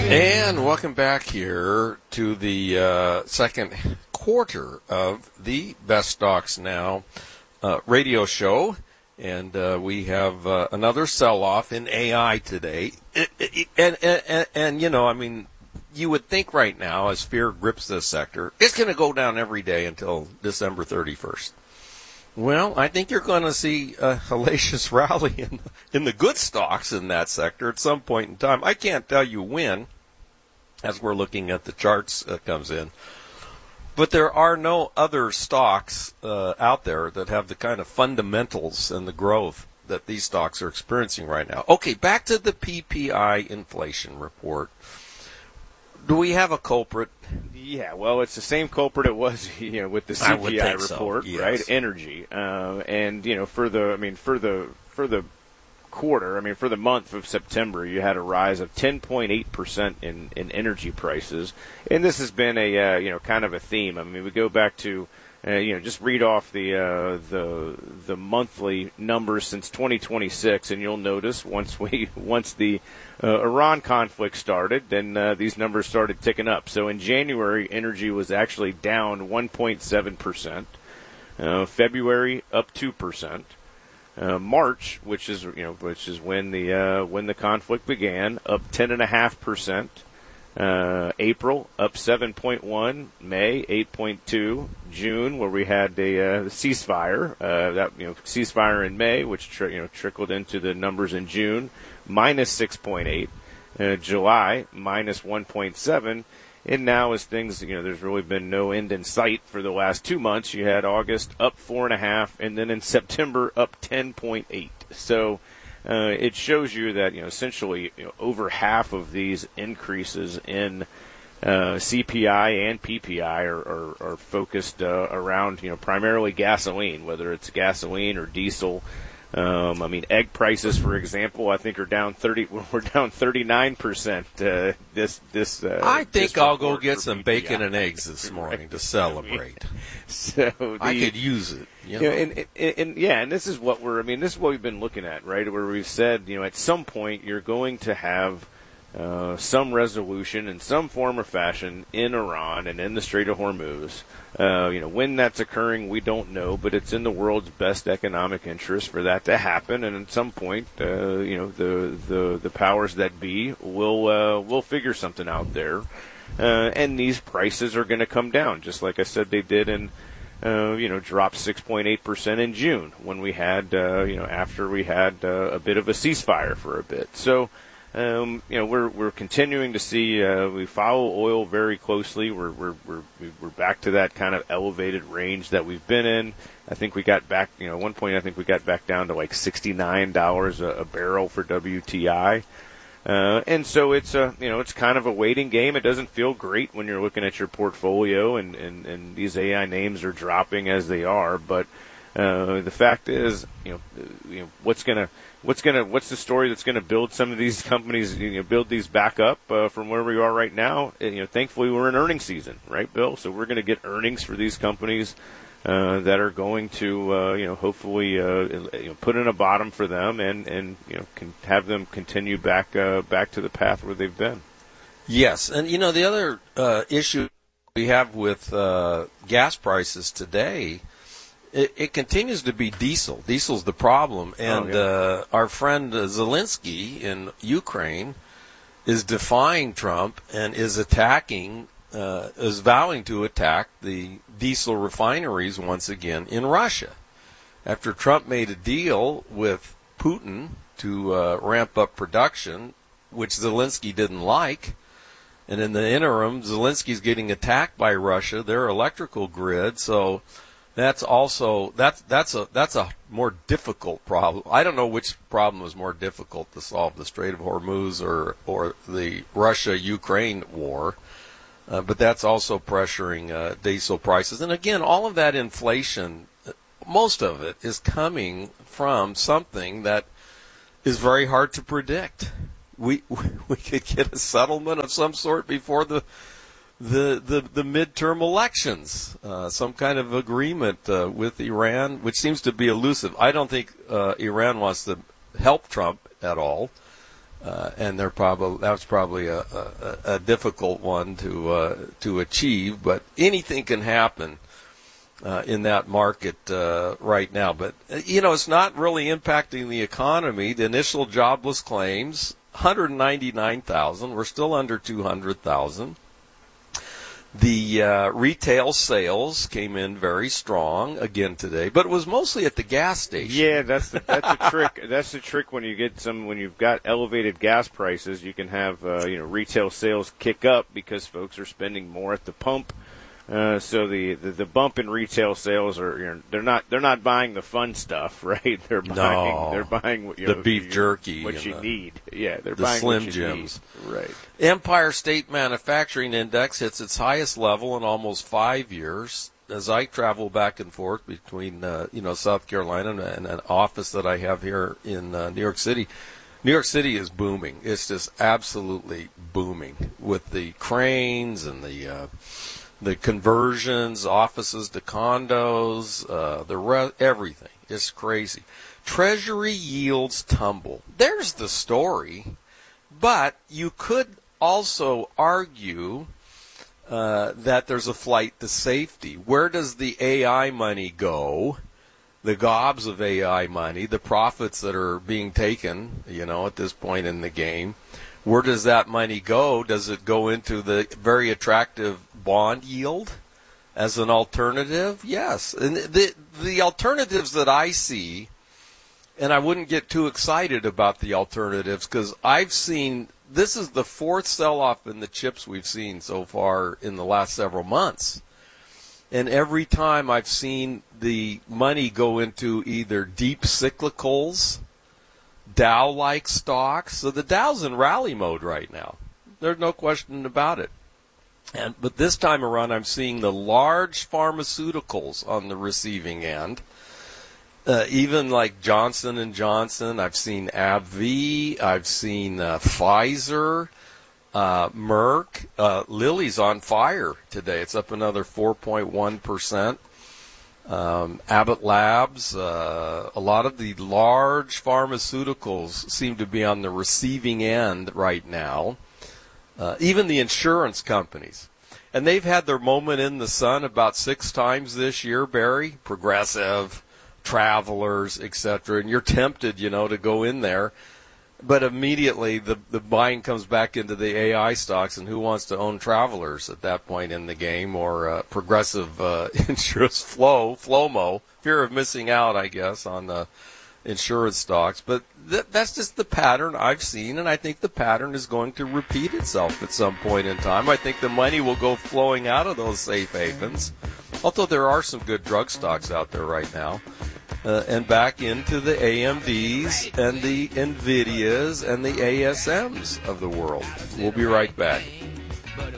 And welcome back here to the second quarter of the Best Stocks Now radio show. And we have another sell-off in AI today. And you know, I mean, you would think right now, as fear grips this sector, it's going to go down every day until December 31st. Well, I think you're going to see a hellacious rally in the good stocks in that sector at some point in time. I can't tell you when, as we're looking at the charts comes in. But there are no other stocks out there that have the kind of fundamentals and the growth that these stocks are experiencing right now. Okay, back to the PPI inflation report. Do we have a culprit? Yeah, well, it's the same culprit it was, you know, with the CPI report, so, yes. Right? Energy, and you know, for the quarter, I mean, for the month of September, you had a rise of 10.8% in energy prices, and this has been a you know, kind of a theme. I mean, we go back to you know, just read off the monthly numbers since 2026, and you'll notice once the Iran conflict started, then these numbers started ticking up. So in January, energy was actually down 1.7%. February up 2%. March, which is when the conflict began, up 10.5%. April up 7.1, May 8.2, June where we had a ceasefire, ceasefire in May, which trickled into the numbers in June, minus 6.8, July minus 1.7, and now as things, there's really been no end in sight for the last 2 months. You had August up 4.5, and then in September up 10.8. So. It shows you that essentially over half of these increases in CPI and PPI are focused around primarily gasoline, whether it's gasoline or diesel. I mean, egg prices, for example, I think are down 30. We're down 39%. I think I'll go get some bacon and eggs this morning to celebrate. I could use it. And this is what this is what we've been looking at, right? Where we've said, at some point you're going to have some resolution in some form or fashion in Iran and in the Strait of Hormuz. When that's occurring, we don't know, but it's in the world's best economic interest for that to happen. And at some point, the powers that be will figure something out there, and these prices are going to come down, just like I said they did in. Dropped 6.8% in June when we had, after we had a bit of a ceasefire for a bit. So, we're continuing to see. We follow oil very closely. We're back to that kind of elevated range that we've been in. I think we got back. At one point, I think we got back down to like $69 a barrel for WTI. And so it's it's kind of a waiting game. It doesn't feel great when you're looking at your portfolio and these AI names are dropping as they are. But the fact is, what's the story that's gonna build some of these companies, build these back up from where we are right now? Thankfully we're in earnings season, right, Bill? So we're gonna get earnings for these companies that are going to, hopefully, put in a bottom for them and can have them continue back to the path where they've been. Yes, and the other issue we have with gas prices today, it continues to be diesel. Diesel's the problem, and our friend Zelensky in Ukraine is defying Trump and is vowing to attack the diesel refineries once again in Russia. After Trump made a deal with Putin to ramp up production, which Zelensky didn't like, and in the interim, Zelensky's getting attacked by Russia, their electrical grid. So that's a more difficult problem. I don't know which problem was more difficult to solve, the Strait of Hormuz or the Russia-Ukraine war. But that's also pressuring diesel prices. And again, all of that inflation, most of it is coming from something that is very hard to predict. We could get a settlement of some sort before the midterm elections, some kind of agreement with Iran, which seems to be elusive. I don't think Iran wants to help Trump at all. and that was probably a difficult one to achieve. But anything can happen in that market right now. But it's not really impacting the economy. The initial jobless claims, 199,000. We're still under 200,000. The retail sales came in very strong again today, but it was mostly at the gas station. Yeah, that's a trick. That's the trick when you've got elevated gas prices. You can have retail sales kick up because folks are spending more at the pump. So the bump in retail sales are they're not buying the fun stuff, right? They're buying what the beef jerky, what you need. Yeah, they're the buying Slim what you Jims. need. Right. Empire State Manufacturing Index hits its highest level in almost 5 years. As I travel back and forth between South Carolina and an office that I have here in New York City. New York City is booming. It's just absolutely booming with the cranes and the conversions, offices to condos, everything. It's crazy. Treasury yields tumble. There's the story. But you could also argue that there's a flight to safety. Where does the AI money go? The gobs of AI money, the profits that are being taken, at this point in the game. Where does that money go? Does it go into the very attractive bond yield as an alternative? Yes. And the alternatives that I see, and I wouldn't get too excited about the alternatives because I've seen, this is the fourth sell-off in the chips we've seen so far in the last several months. And every time I've seen the money go into either deep cyclicals, Dow-like stocks. So the Dow's in rally mode right now. There's no question about it. But this time around, I'm seeing the large pharmaceuticals on the receiving end. Even like Johnson & Johnson. I've seen AbbVie. I've seen Pfizer, Merck. Lilly's on fire today. It's up another 4.1%. Abbott Labs, a lot of the large pharmaceuticals seem to be on the receiving end right now. Even the insurance companies. And they've had their moment in the sun about 6 times this year, Barry. Progressive, Travelers, etc. And you're tempted, to go in there. But immediately the buying comes back into the AI stocks, and who wants to own Travelers at that point in the game, or Progressive insurance FLOMO, fear of missing out, I guess, on the insurance stocks. But that's just the pattern I've seen, and I think the pattern is going to repeat itself at some point in time. I think the money will go flowing out of those safe havens, although there are some good drug stocks out there right now. And back into the AMDs and the NVIDIAs and the ASMs of the world. We'll be right back.